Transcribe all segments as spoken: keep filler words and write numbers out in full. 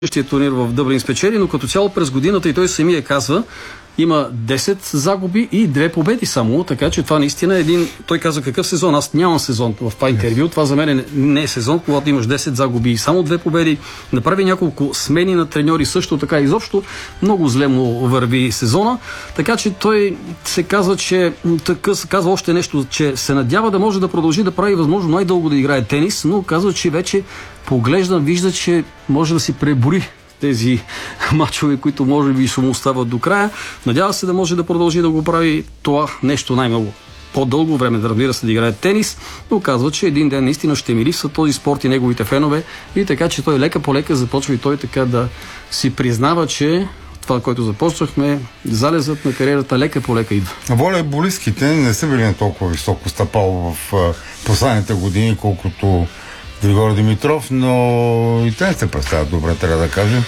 Следващия турнир в Дъблин спечели, но като цяло през годината и той самия казва, има десет загуби и две победи само, така че това наистина е един... Той каза какъв сезон, аз нямам сезон в това интервю, това за мен не е сезон, когато имаш десет загуби и само две победи, направи няколко смени на треньори също така, изобщо много зле му върви сезона, така че той се казва, че така, казва още нещо, че се надява да може да продължи да прави възможно най-дълго да играе тенис, но казва, че вече поглежда, вижда, че може да си пребори тези мачове, които може би ще му остават до края. Надява се да може да продължи да го прави това нещо най-много по-дълго време, да разбира се да играе тенис, но казва, че един ден наистина ще ми липсва този спорт и неговите фенове и така, че той лека по лека започва и той така да си признава, че това, което започнахме, залезът на кариерата лека по лека идва. Волейболистките не са били на толкова високо стъпало в последните години, колкото Григор Димитров, но и те не се представят добре, трябва да кажем.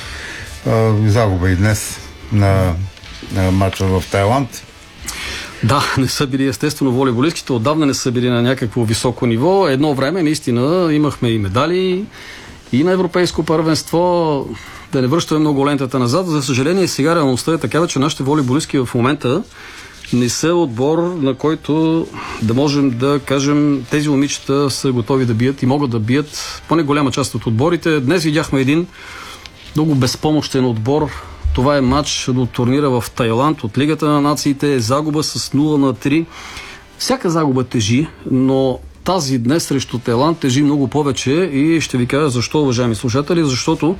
Загуба и днес на, на матча в Тайланд. Да, не са били естествено волейболистките, отдавна не са били на някакво високо ниво. Едно време наистина имахме и медали и на европейско първенство. Да не връщаме много лентата назад. За съжаление сега реалността е такава, че нашите волейболистки в момента не са отбор, на който да можем да кажем, тези момичета са готови да бият и могат да бият поне голяма част от отборите. Днес видяхме един много безпомощен отбор. Това е матч до турнира в Тайланд от Лигата на нациите. Загуба с нула на три. Всяка загуба тежи, но тази днес срещу Тайланд тежи много повече и ще ви кажа защо, уважаеми слушатели, защото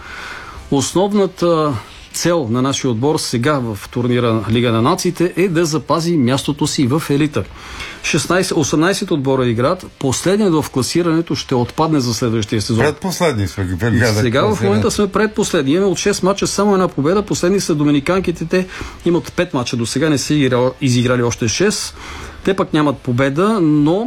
основната цел на нашия отбор сега в турнира Лига на нациите е да запази мястото си в елита. шестнайсет, осемнайсет отбора играят, последният в класирането ще отпадне за следващия сезон. Предпоследни сме ги сега в момента сме предпоследни. Имаме от шест мача само една победа, последни са доминиканките, те имат пет мача, до сега не са изиграли още шест. Те пък нямат победа, но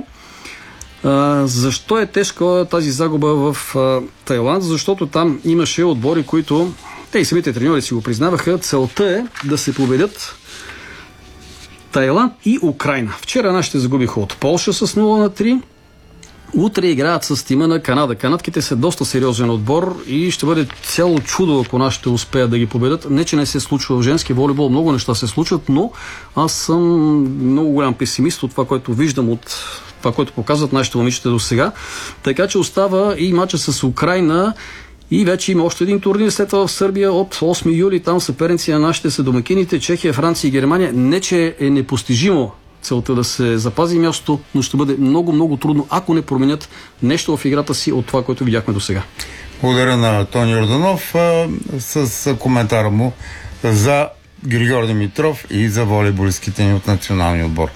а, защо е тежка тази загуба в а, Тайланд? Защото там имаше отбори, които те и самите треньори си го признаваха. Целта е да се победят Тайланд и Украйна. Вчера нашите загубиха от Полша с нула на три. Утре играят с тима на Канада. Канадките са доста сериозен отбор и ще бъде цяло чудо, ако нашите успеят да ги победят. Не, че не се случва в женски волейбол, много неща се случват, но аз съм много голям песимист от това, което виждам, от това, което показват нашите момичета до сега. Така че остава и мача с Украйна. И вече има още един турнир след това в Сърбия от осми юли. Там съперници на нашите са домакините Чехия, Франция и Германия. Не, че е непостижимо целта да се запази мястото, но ще бъде много, много трудно, ако не променят нещо в играта си от това, което видяхме до сега. Благодаря на Тони Йорданов а, с коментара му за Григор Димитров и за волейболистките ни от националния отбор.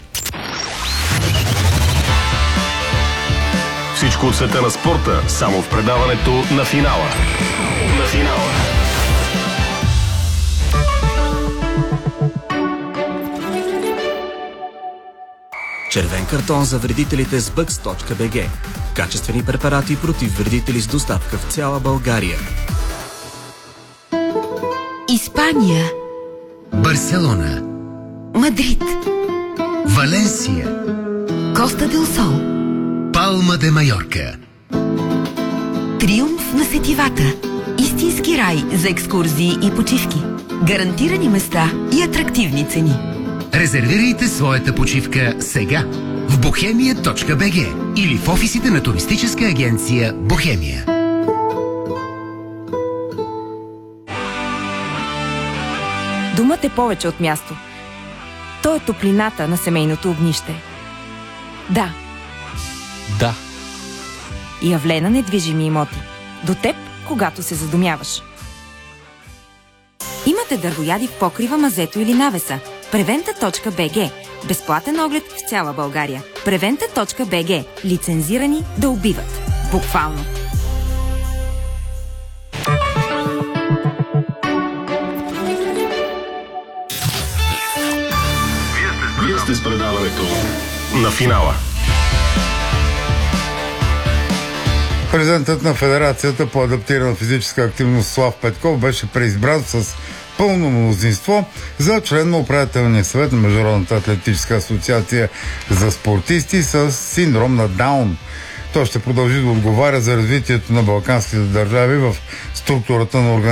Всичко от света на спорта, само в предаването на финала. На финала. Червен картон за вредителите с бъкс точка би джи. Качествени препарати против вредители с доставка в цяла България. Испания. Барселона. Мадрид. Валенсия. Коста дел Сол. Палма де Майорка. Триумф на сетивата. Истински рай за екскурзии и почивки. Гарантирани места и атрактивни цени. Резервирайте своята почивка сега в бохемия точка би джи или в офисите на туристическа агенция Бохемия. Домът е повече от място. То е топлината на семейното огнище. Да. Да. И Явлена недвижими имоти. До теб, когато се задумяваш. Имате дървояди в покрива, мазето или навеса. Превента точка би джи. Безплатен оглед в цяла България. Превента точка би джи. Лицензирани да убиват. Буквално. Вие сте с предаването на финала. Президентът на Федерацията по адаптирана физическа активност Слав Петков беше преизбран с пълно мнозинство за член на управителния съвет на Международната атлетическа асоциация за спортисти с синдром на Даун. Той ще продължи да отговаря за развитието на балканските държави в структурата на организацията.